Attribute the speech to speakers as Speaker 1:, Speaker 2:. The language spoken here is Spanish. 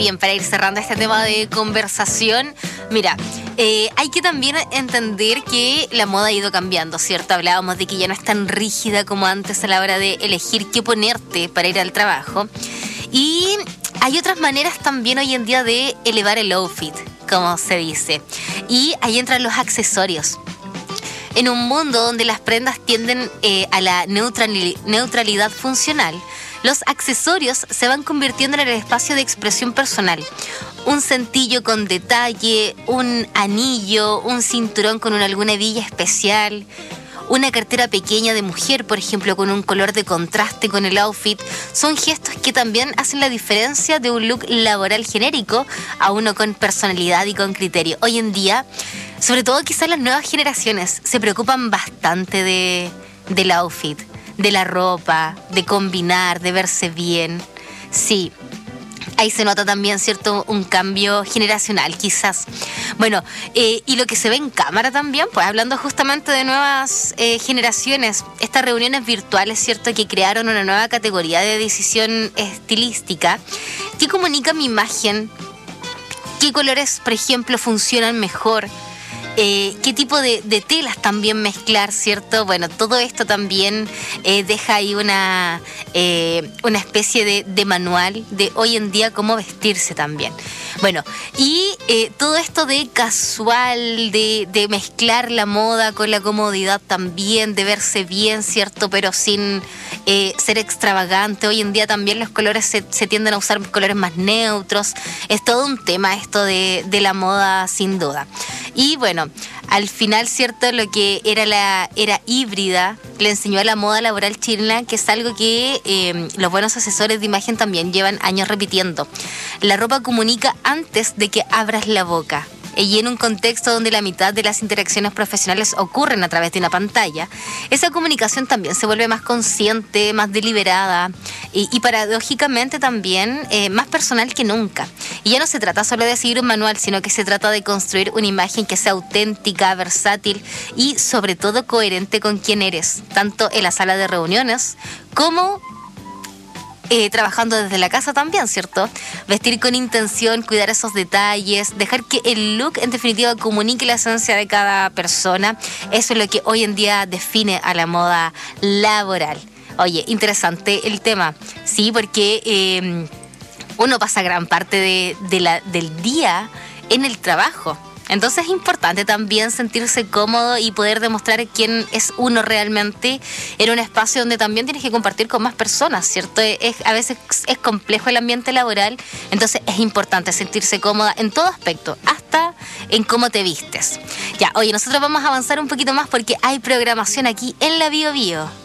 Speaker 1: bien, para ir cerrando este tema de conversación, mira, hay que también entender que la moda ha ido cambiando, ¿cierto? Hablábamos de que ya no es tan rígida como antes a la hora de elegir qué ponerte para ir al trabajo. Y hay otras maneras también hoy en día de elevar el outfit, como se dice. Y ahí entran los accesorios. En un mundo donde las prendas tienden a la neutralidad funcional, los accesorios se van convirtiendo en el espacio de expresión personal. Un cintillo con detalle, un anillo, un cinturón con alguna hebilla especial, una cartera pequeña de mujer, por ejemplo, con un color de contraste con el outfit, son gestos que también hacen la diferencia de un look laboral genérico a uno con personalidad y con criterio. Hoy en día, sobre todo quizás las nuevas generaciones, se preocupan bastante del outfit, de la ropa, de combinar, de verse bien. Sí, ahí se nota también, ¿cierto?, un cambio generacional, quizás. Bueno, y lo que se ve en cámara también, pues hablando justamente de nuevas generaciones, estas reuniones virtuales, ¿cierto?, que crearon una nueva categoría de decisión estilística que comunica mi imagen, qué colores, por ejemplo, funcionan mejor, qué tipo de telas también mezclar, ¿cierto? Bueno, todo esto también deja ahí una especie de manual de hoy en día cómo vestirse también. Bueno, y todo esto de casual, de mezclar la moda con la comodidad también, de verse bien, ¿cierto? Pero sin ser extravagante. Hoy en día también los colores se tienden a usar colores más neutros. Es todo un tema esto de la moda, sin duda. Y bueno, al final, ¿cierto?, lo que era la era híbrida le enseñó a la moda laboral chilena, que es algo que los buenos asesores de imagen también llevan años repitiendo. La ropa comunica antes de que abras la boca. Y en un contexto donde la mitad de las interacciones profesionales ocurren a través de una pantalla, esa comunicación también se vuelve más consciente, más deliberada y paradójicamente también más personal que nunca. Y ya no se trata solo de seguir un manual, sino que se trata de construir una imagen que sea auténtica, versátil y sobre todo coherente con quién eres, tanto en la sala de reuniones como trabajando desde la casa también, ¿cierto? Vestir con intención, cuidar esos detalles, dejar que el look en definitiva comunique la esencia de cada persona. Eso es lo que hoy en día define a la moda laboral. Oye, interesante el tema, sí, porque uno pasa gran parte del día en el trabajo. Entonces es importante también sentirse cómodo y poder demostrar quién es uno realmente en un espacio donde también tienes que compartir con más personas, ¿cierto? A veces es complejo el ambiente laboral, entonces es importante sentirse cómoda en todo aspecto, hasta en cómo te vistes. Ya, oye, nosotros vamos a avanzar un poquito más porque hay programación aquí en la Bio Bio.